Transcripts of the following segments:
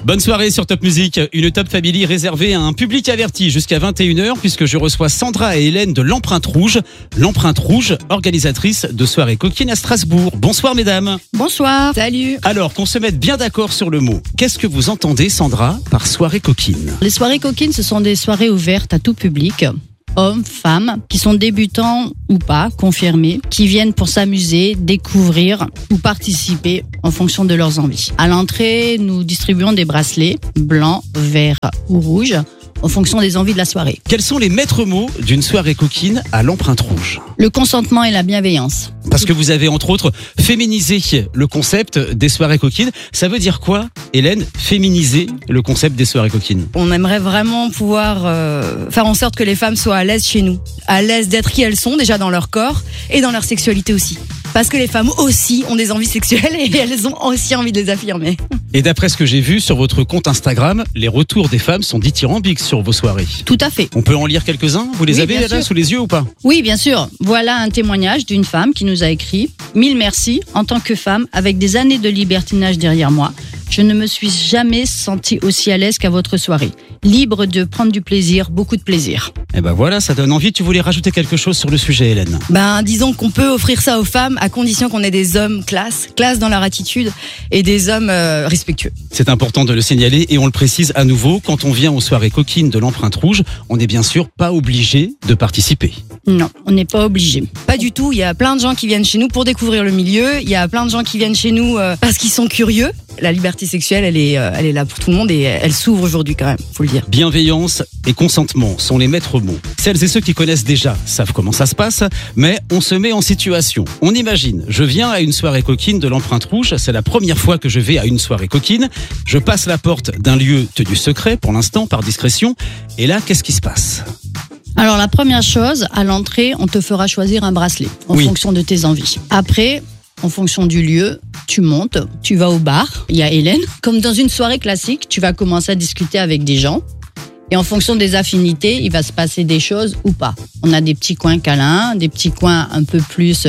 Bonne soirée sur Top Music, une Top Family réservée à un public averti jusqu'à 21h puisque je reçois Sandra et Hélène de l'Empreinte Rouge. L'Empreinte Rouge, organisatrice de soirées coquines à Strasbourg. Bonsoir mesdames. Bonsoir. Salut. Alors qu'on se mette bien d'accord sur le mot, qu'est-ce que vous entendez Sandra par soirée coquine? Les soirées coquines, ce sont des soirées ouvertes à tout public. Hommes, femmes, qui sont débutants ou pas, confirmés, qui viennent pour s'amuser, découvrir ou participer en fonction de leurs envies. À l'entrée, nous distribuons des bracelets blancs, verts ou rouges en fonction des envies de la soirée. Quels sont les maîtres mots d'une soirée coquine à l'Empreinte Rouge? Le consentement et la bienveillance. Parce que vous avez entre autres féminisé le concept des soirées coquines. Ça veut dire quoi, Hélène, féminiser le concept des soirées coquines? On aimerait vraiment pouvoir faire en sorte que les femmes soient à l'aise chez nous. À l'aise d'être qui elles sont, déjà dans leur corps et dans leur sexualité aussi. Parce que les femmes aussi ont des envies sexuelles et elles ont aussi envie de les affirmer. Et d'après ce que j'ai vu sur votre compte Instagram, les retours des femmes sont dithyrambiques sur vos soirées. Tout à fait. On peut en lire quelques-uns? Vous les Oui, avez bien là sûr. sous les yeux ou pas? Oui, bien sûr. Voilà un témoignage d'une femme qui nous a écrit « 1000 merci, en tant que femme, avec des années de libertinage derrière moi, je ne me suis jamais sentie aussi à l'aise qu'à votre soirée. Libre de prendre du plaisir, beaucoup de plaisir. » Eh ben voilà, ça donne envie. Tu voulais rajouter quelque chose sur le sujet, Hélène? Disons qu'on peut offrir ça aux femmes à condition qu'on ait des hommes classe dans leur attitude et des hommes respectueux. C'est important de le signaler et on le précise à nouveau, quand on vient aux soirées coquines de l'Empreinte Rouge, on n'est bien sûr pas obligé de participer. Non, on n'est pas obligé. Pas du tout, il y a plein de gens qui viennent chez nous pour découvrir le milieu, il y a plein de gens qui viennent chez nous parce qu'ils sont curieux. La liberté sexuelle, elle est là pour tout le monde et elle s'ouvre aujourd'hui quand même, faut le dire. Bienveillance et consentement sont les maîtres mots. Celles et ceux qui connaissent déjà savent comment ça se passe, mais on se met en situation. On imagine, je viens à une soirée coquine de l'Empreinte Rouge, c'est la première fois que je vais à une soirée coquine, je passe la porte d'un lieu tenu secret pour l'instant, par discrétion, et là, qu'est-ce qui se passe? Alors la première chose, à l'entrée, on te fera choisir un bracelet en fonction de tes envies. Après, en fonction du lieu, tu montes, tu vas au bar, il y a Hélène. Comme dans une soirée classique, tu vas commencer à discuter avec des gens. Et en fonction des affinités, il va se passer des choses ou pas. On a des petits coins câlins, des petits coins un peu plus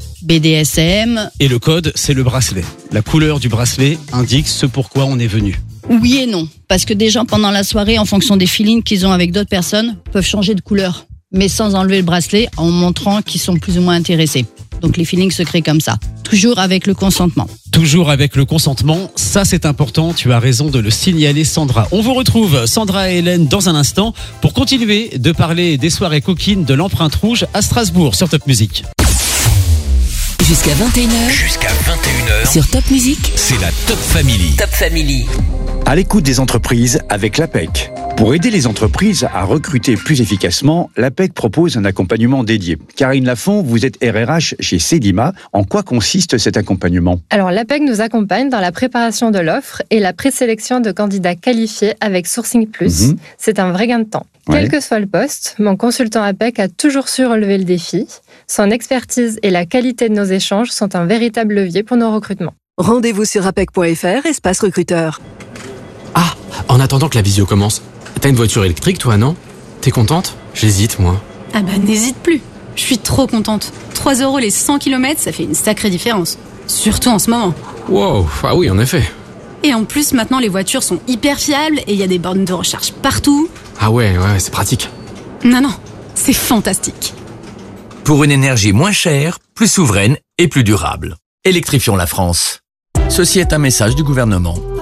BDSM. Et le code, c'est le bracelet. La couleur du bracelet indique ce pourquoi on est venu. Oui et non. Parce que des gens, pendant la soirée, en fonction des feelings qu'ils ont avec d'autres personnes, peuvent changer de couleur. Mais sans enlever le bracelet, en montrant qu'ils sont plus ou moins intéressés. Donc les feelings se créent comme ça. Toujours avec le consentement. Toujours avec le consentement, ça c'est important, tu as raison de le signaler Sandra. On vous retrouve Sandra et Hélène dans un instant pour continuer de parler des soirées coquines de l'Empreinte Rouge à Strasbourg sur Top Music. Jusqu'à 21h. Sur Top Music, C'est la Top Family. Top Family. À l'écoute des entreprises avec l'APEC. Pour aider les entreprises à recruter plus efficacement, l'APEC propose un accompagnement dédié. Karine Lafont, vous êtes RRH chez Cedima. En quoi consiste cet accompagnement? Alors, l'APEC nous accompagne dans la préparation de l'offre et la présélection de candidats qualifiés avec Sourcing Plus. C'est un vrai gain de temps. Ouais. Quel que soit le poste, mon consultant APEC a toujours su relever le défi. Son expertise et la qualité de nos échanges sont un véritable levier pour nos recrutements. Rendez-vous sur apec.fr, espace recruteur. Ah, en attendant que la visio commence, t'as une voiture électrique toi, non? T'es contente? J'hésite, moi. Ah bah n'hésite plus, je suis trop contente. 3 € les 100 km, ça fait une sacrée différence. Surtout en ce moment. Wow, ah oui, en effet. Et en plus, maintenant les voitures sont hyper fiables et il y a des bornes de recharge partout. Ah ouais, c'est pratique. Non, c'est fantastique. Pour une énergie moins chère, plus souveraine et plus durable. Électrifions la France. Ceci est un message du gouvernement.